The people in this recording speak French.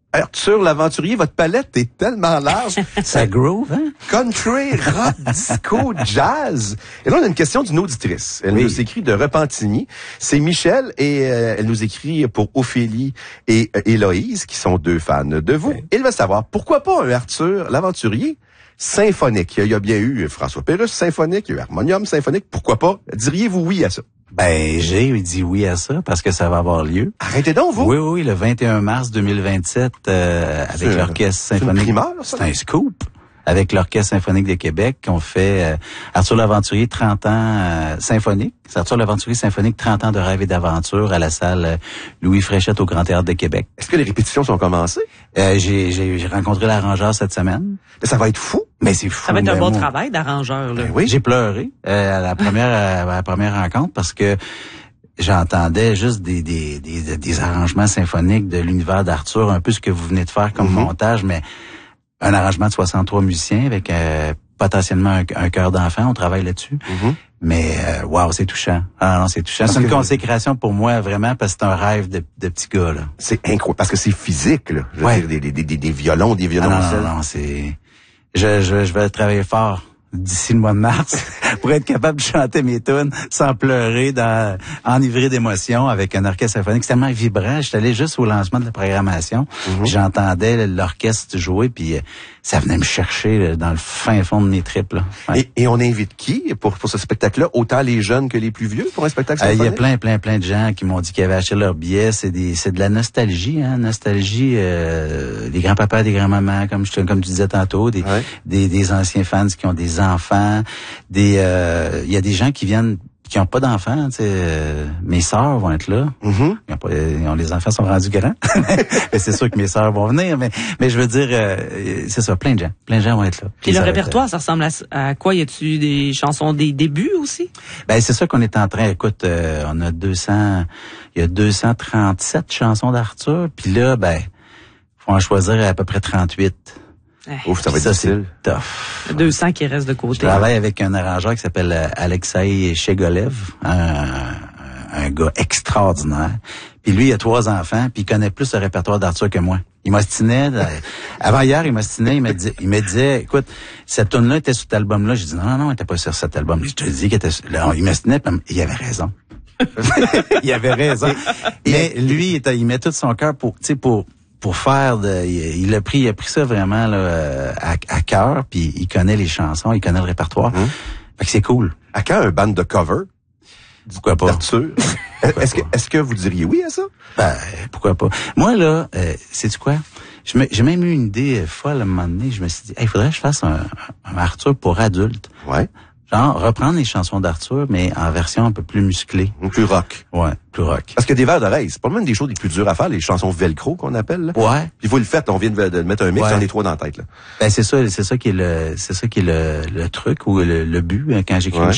Arthur l'aventurier, votre palette est tellement large. Ça groove, hein? Country, rock, disco, jazz. Et là, on a une question d'une auditrice. Elle nous écrit de Repentigny. C'est Michel et elle nous écrit pour Ophélie et Héloïse, qui sont 2 fans de vous. Okay. Elle veut savoir, pourquoi pas un Arthur l'aventurier symphonique? Il y a bien eu François Pérusse symphonique, il y a eu Harmonium symphonique. Pourquoi pas? Diriez-vous oui à ça? Ben, j'ai dit oui à ça parce que ça va avoir lieu. Arrêtez donc, vous? Oui, le 21 mars 2027, avec l'Orchestre symphonique. C'est une primeur, ça? C'est un scoop. Avec l'Orchestre symphonique de Québec, qu'on fait Arthur l'aventurier 30 ans symphonique. C'est Arthur l'aventurier symphonique 30 ans de rêve et d'aventure à la salle Louis Fréchette au Grand Théâtre de Québec. Est-ce que les répétitions sont commencées? J'ai rencontré l'arrangeur cette semaine. Mais ça va être fou. Mais c'est fou. Ça va être un bon travail d'arrangeur, là. Ben oui. J'ai pleuré à la première rencontre parce que j'entendais juste des arrangements symphoniques de l'univers d'Arthur, un peu ce que vous venez de faire comme montage, mais un arrangement de 63 musiciens avec potentiellement un chœur d'enfant. On travaille là-dessus. Mais wow, c'est touchant. Ah non, c'est touchant. C'est une consécration pour moi, vraiment, parce que c'est un rêve de petit gars, là. C'est incroyable, parce que c'est physique, là. Je veux dire, des violons, des violoncelles. Non, c'est... Je vais travailler fort d'ici le mois de mars pour être capable de chanter mes tunes sans pleurer, enivré d'émotions avec un orchestre symphonique. C'est tellement vibrant. J'étais allé juste au lancement de la programmation. J'entendais l'orchestre jouer, puis ça venait me chercher dans le fin fond de mes tripes. Là. Ouais. Et on invite qui pour ce spectacle-là? Autant les jeunes que les plus vieux pour un spectacle symphonique? Il y a plein de gens qui m'ont dit qu'ils avaient acheté leur billet. C'est de la nostalgie, hein. Nostalgie, des grands-papas, des grands-mamans, comme tu disais tantôt, des anciens fans qui ont des enfants, il y a des gens qui viennent qui n'ont pas d'enfants, tu sais, mes sœurs vont être là. Les enfants sont rendus grands. Mais c'est sûr que mes sœurs vont venir, mais je veux dire, c'est ça, plein de gens vont être là. Puis le répertoire, ça ressemble à quoi? Y a-tu des chansons des débuts aussi? Ben, c'est ça qu'on est en train, écoute, on a il y a 237 chansons d'Arthur, puis là, ben, faut en choisir à peu près 38. Ouf, ça va être difficile. C'est tough. 200 qui restent de côté. Je travaille avec un arrangeur qui s'appelle Alexei Chegolev, un gars extraordinaire. Puis lui, il a 3 enfants, puis il connaît plus le répertoire d'Arthur que moi. Il m'ostinait, avant hier, il me disait, écoute, cette tune-là était sur cet album-là. J'ai dit, non, elle était pas sur cet album. Je te dis qu'elle était sur, là, il m'ostinait, puis il avait raison. Il avait raison. Mais lui, il met tout son cœur pour faire il a pris ça vraiment là à cœur, puis il connaît les chansons, il connaît le répertoire. Fait que c'est cool. À quand un band de cover? Pourquoi pas? D'Arthur. Est-ce que vous diriez oui à ça? Ben, pourquoi pas? Moi, là, sais-tu quoi? J'ai même eu une idée folle à un moment donné. Je me suis dit, il faudrait que je fasse un Arthur pour adultes. Ouais. Genre, reprendre les chansons d'Arthur, mais en version un peu plus musclée. Plus rock. Ouais, plus rock. Parce que des vers d'oreille, c'est pas même des choses les plus dures à faire, les chansons velcro qu'on appelle, là. Ouais. Puis vous le faites, on vient de mettre un mix, j'en ai 3 dans la tête, là. Ben, c'est ça qui est le truc ou le but, quand j'écris